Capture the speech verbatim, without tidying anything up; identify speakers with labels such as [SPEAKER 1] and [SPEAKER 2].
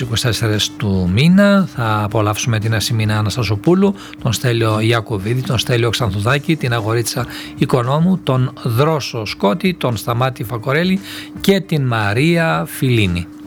[SPEAKER 1] είκοσι τέσσερις του μήνα θα απολαύσουμε την Ασημίνα Αναστασοπούλου, τον Στέλιο Ιακωβίδη, τον Στέλιο Ξανθουδάκη, την Αγορίτσα Οικονόμου, τον Δρόσο Σκότη, τον Σταμάτη Φακορέλη και την Μαρία Φιλίνη.